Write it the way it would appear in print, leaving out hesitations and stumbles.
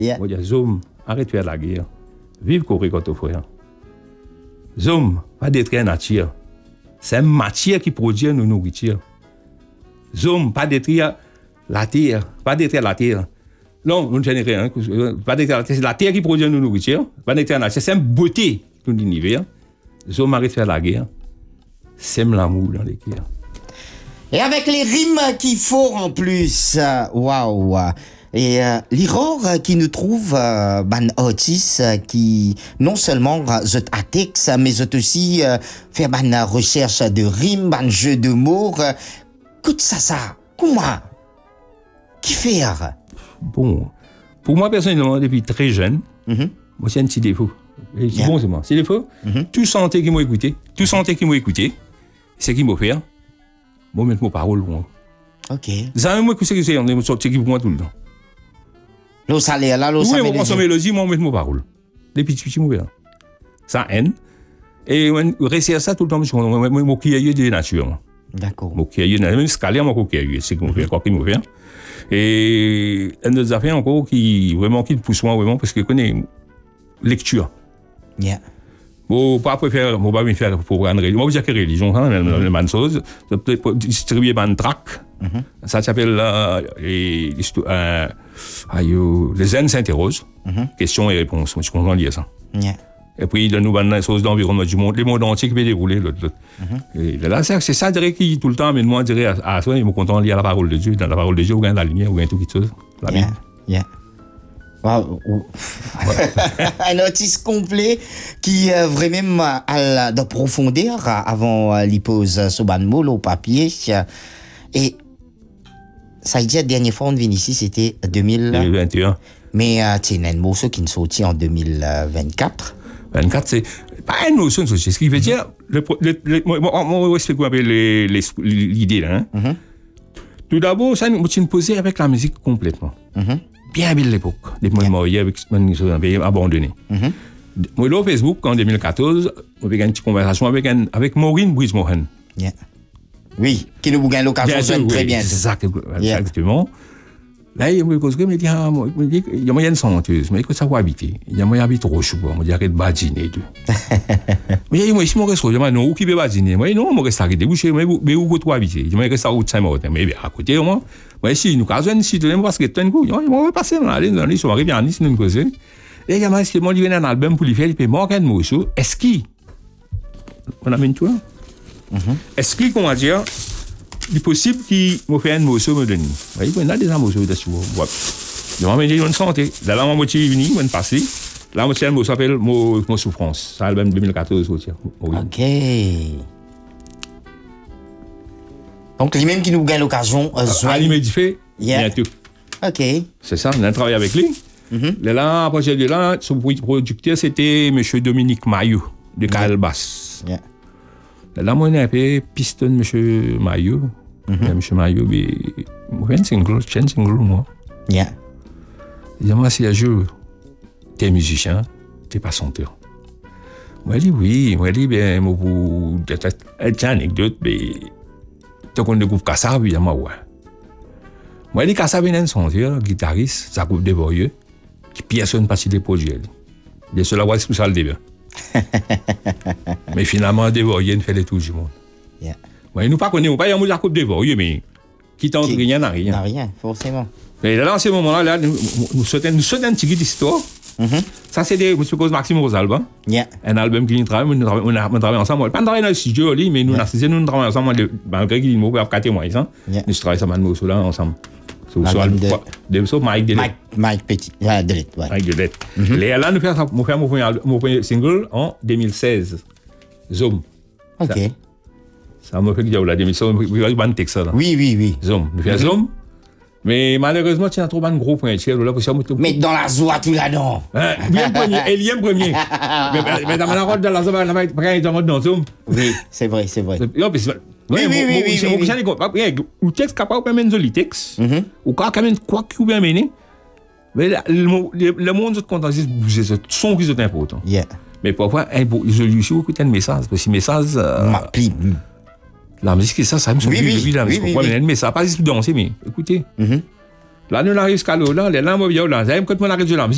Yeah. Moi, je dis, Zoom, arrête de faire la guerre. Vive Corée quand tu frère. Zoom, pas d'être nature. C'est une matière qui produit nos nourritures. Zoom, pas détruire la terre. Pas détruire la terre. Non, on ne fait rien. Pas détruire la terre. C'est la terre qui produit nos nourritures. Pas détruire la nature. C'est une beauté de l'univers. Zoom, arrête de faire la guerre. Sème l'amour dans les cœurs. Et avec les rimes qu'il faut en plus, waouh. Et l'erreur qui nous trouve ban artistes qui non seulement zot atex mais zot aussi faire ban recherche de rimes, ban jeu de mots. Écoute ça. Comment qui faire? Bon, pour moi personnellement depuis très jeune, moi c'est un petit défaut. Et c'est bon c'est moi. C'est défaut. Tout santé qui m'a écouté, c'est qui m'a fait. Moi mettre mes paroles pour moi. OK. Ça moi que c'est qui pour moi tout le temps. L'eau salée là, l'eau salée. Oui, salée. moi mélodie, moi mettre mes paroles. Depuis petit moi. Ça haine. Et réussir ça tout le temps moi qui aille de nature. D'accord. Moi qui aille même scalaire moi qui aille, c'est qu'on fait quoi qui me fait. Et un des affaires encore qui vraiment qui pousse moi vraiment parce que connais lecture. Yeah. Bon, pas préférer, moi pas me faire pour prendre religion. Moi je dis que religion hein, le man chose, peut distribuer ban tract. Ça s'appelle les zen s'interroge. Questions et réponses. Moi je comprends lire ça. Yeah. Et puis il nous donne des choses d'environnement du monde, les mondes entiers qui va dérouler l'autre. Et là c'est ça dirait qui tout le temps mais moi dirais à soi, il me content de lire la parole de Dieu, dans la parole de Dieu ou dans la lumière ou dans tout quelque chose. La Bible. Yeah. Wow. Un artiste complet qui vraiment a de profondeur avant il pose son ban moule au papier. Et ça a dit la dernière fois on vient ici c'était 2021. Mais c'est un morceau qui est sorti en 2024. 24 c'est pas une notion de société. Ce qui veut dire moi explique un peu l'idée là. Tout d'abord ça nous tient posé avec la musique complètement. Bien belle l'époque, des mois mariés avec abandonné. Moi, là, Facebook, en 2014, j'ai eu une petite conversation avec Maureen Brismohan. Yeah. Oui, qui nous a eu l'occasion de très bien. Exactement. Là, il me dit, il y a moyen de senteuse, mais que ça va habiter. Il y a moyen d'habiter trop chaud. Je dis, arrête de badiner. Mais moi, si je reste, je dis, non, où qui peut badiner? Moi, non, je reste arrêté. Mais où tu habiter? Je reste à Saint-Martin. Mais à côté, moi, si nous casons, si tu n'aimes pas ce que tu as, on va passer dans les soirées, bien, si nous nous causons. Et il y a un album pour lui faire, il peut marquer un morceau. Est-ce qu'il on amène toi? Est-ce qu'il, comment dire, il est possible qu'il me fasse un morceau me donne? Il y a des morceaux dessus. Je vais m'amener une santé. Là, la moitié est venue, on est passé. La moitié, le mot s'appelle Mon souffrance. C'est l'album 2014 aussi. OK. Donc, lui-même qui nous gagne l'occasion. Il m'a dit fait, bientôt. OK. C'est ça, on a travaillé avec lui. Là, après, j'ai dit là, son producteur, c'était M. Dominique Maillot, de Calbas. Là, moi, on a fait piston M. Maillot. M. Maillot, moi, j'ai un single, moi. Yeah. Il dit, moi, si un jour, t'es musicien, t'es pas chanteur. Moi, je dis oui. Moi, je dis, bien, pour une anecdote, mais tu connais le groupe Kassab, évidemment, ouais. Moi, je dis, Kassab est un chanteur, guitariste, ça groupe de voyeux, qui personne pas si des projets. Bien sûr, la voix, c'est tout ça le début. Mais finalement, des voyeux ne fait les tours du monde. Yeah. Moi, nous pas connaissons pas, il y a un groupe de voyeux, mais qui tente rien n'a rien. N'a rien, forcément. Et là, dans ce moment-là, nous sautons un petit guide d'histoire. Ça, c'est des, je suppose, Maxime Rosalba. Yeah. Un album qui nous travaille, on travaille ensemble. Pas travailler dans le studio, mais nous travaillons ensemble, malgré qu'il nous a 4 mois. Nous travaillons sur un morceau là ensemble. Sur Mike Delette. Mike Petit. Ouais, Delette. Ouais. Mike Delette. Et là, nous faisons mon premier single en 2016. Zoom. OK. Ça m'a fait que j'ai 2016. Oui. Zoom. Nous faisons Zoom. Mais malheureusement, tu as trop un gros point. Mais dans la joie, tout là-dedans. Bien premier, Elième premier. Mais dans la route de la joie, il est dans Zoom. Oui, c'est vrai. Oui. Ou texte capable de mettre le texte. Ou quand même, quoi qu'il peut mener. Mais le monde se contente de bouger, ce son qui est important. Mais parfois, je lui suis écouté un message. Parce que le message. La musique, ça me semble la musique. Mais ça n'a pas dit de danser, mais écoutez. Là, nous arrivons jusqu'à là, les lames, là, quand on arrive de la musique.